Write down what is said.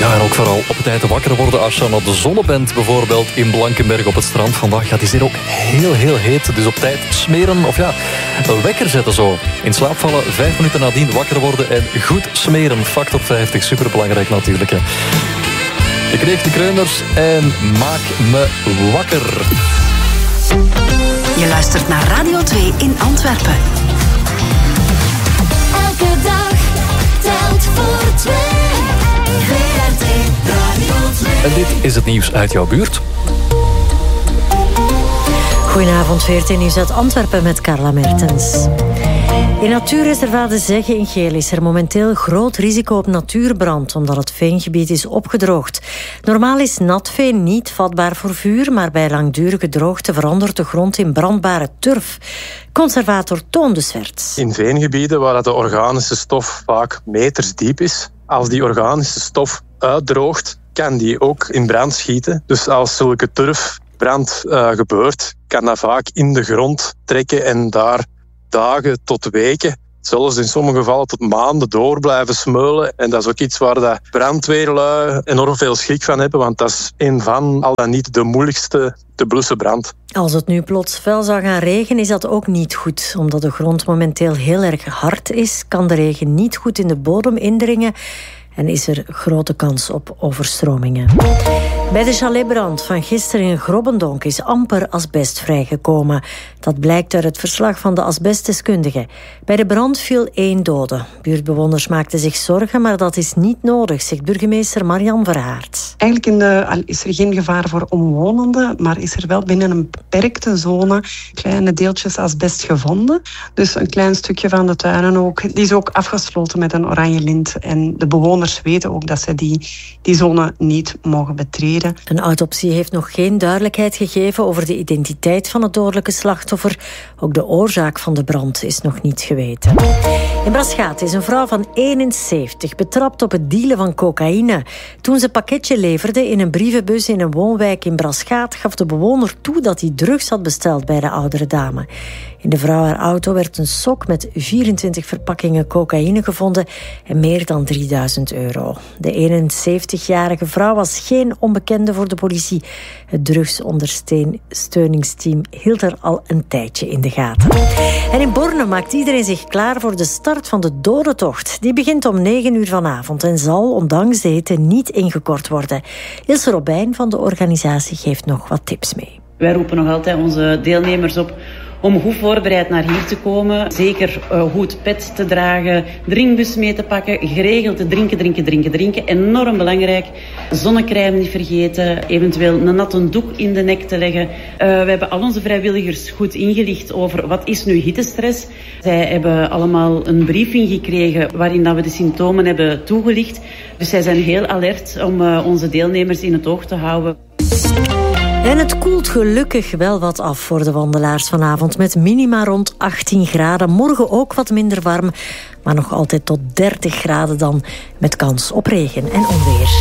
Ja, en ook vooral op tijd wakker worden als je aan de zonne bent. Bijvoorbeeld in Blankenberg op het strand vandaag. Ja, het is hier ook heel heet. Dus op tijd smeren of een wekker zetten zo. In slaap vallen, 5 minuten nadien wakker worden en goed smeren. Factor 50, superbelangrijk natuurlijk. Hè. Ik kreeg de kreuners en maak me wakker. Je luistert naar Radio 2 in Antwerpen. Elke dag telt voor 2. VRT Radio 2. En dit is het nieuws uit jouw buurt. Goedenavond, VRT Nieuws uit Antwerpen met Carla Mertens. In Natuurreservaat De Zegge in Geel is er momenteel groot risico op natuurbrand, omdat het veengebied is opgedroogd. Normaal is nat veen niet vatbaar voor vuur, maar bij langdurige droogte verandert de grond in brandbare turf. Conservator Toon de Swerts. In veengebieden waar de organische stof vaak meters diep is, als die organische stof uitdroogt, kan die ook in brand schieten. Dus als zulke turfbrand gebeurt, kan dat vaak in de grond trekken en daar dagen tot weken, zelfs in sommige gevallen tot maanden door blijven smeulen. En dat is ook iets waar de brandweerlui enorm veel schrik van hebben, want dat is een van, al dan niet de moeilijkste te blussen brand. Als het nu plots fel zou gaan regenen, is dat ook niet goed. Omdat de grond momenteel heel erg hard is, kan de regen niet goed in de bodem indringen en is er grote kans op overstromingen. Bij de chaletbrand van gisteren in Grobbendonk is amper asbest vrijgekomen. Dat blijkt uit het verslag van de asbestdeskundige. Bij de brand viel 1 dode. Buurtbewoners maakten zich zorgen, maar dat is niet nodig, zegt burgemeester Marian Verhaert. Eigenlijk is er geen gevaar voor omwonenden, maar is er wel binnen een beperkte zone kleine deeltjes asbest gevonden. Dus een klein stukje van de tuinen ook. Die is ook afgesloten met een oranje lint. En de bewoners weten ook dat ze die zone niet mogen betreden. Een autopsie heeft nog geen duidelijkheid gegeven over de identiteit van het dodelijke slachtoffer. Ook de oorzaak van de brand is nog niet geweten. In Braschaat is een vrouw van 71 betrapt op het dealen van cocaïne. Toen ze pakketje leverde in een brievenbus in een woonwijk in Braschaat, gaf de bewoner toe dat hij drugs had besteld bij de oudere dame. In de vrouw haar auto werd een sok met 24 verpakkingen cocaïne gevonden en meer dan €3000. De 71-jarige vrouw was geen onbekende voor de politie. Het drugsondersteuningsteam hield er al een tijdje in de gaten. En in Borne maakt iedereen zich klaar voor de start van de dodentocht. Die begint om 9 uur vanavond en zal, ondanks de hitte, niet ingekort worden. Ilse Robijn van de organisatie geeft nog wat tips mee. Wij roepen nog altijd onze deelnemers op om goed voorbereid naar hier te komen. Zeker goed pet te dragen, drinkbus mee te pakken, geregeld te drinken. Enorm belangrijk. Zonnecrème niet vergeten, eventueel een natte doek in de nek te leggen. We hebben al onze vrijwilligers goed ingelicht over wat is nu hittestress. Zij hebben allemaal een briefing gekregen waarin dat we de symptomen hebben toegelicht. Dus zij zijn heel alert om onze deelnemers in het oog te houden. En het koelt gelukkig wel wat af voor de wandelaars vanavond, met minima rond 18 graden. Morgen ook wat minder warm, maar nog altijd tot 30 graden dan, met kans op regen en onweer.